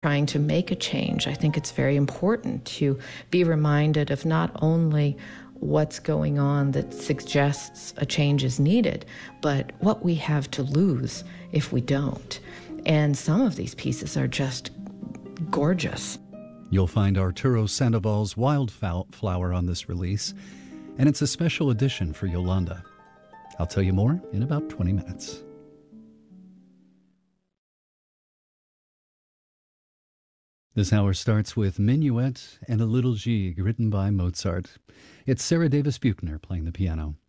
trying to make a change, I think it's very important to be reminded of not only what's going on that suggests a change is needed, but what we have to lose if we don't. And some of these pieces are just gorgeous. You'll find Arturo Sandoval's Wildflower on this release, and it's a special edition for Yolanda. I'll tell you more in about 20 minutes. This hour starts with Minuet and a Little Gigue, written by Mozart. It's Sarah Davis Buchner playing the piano.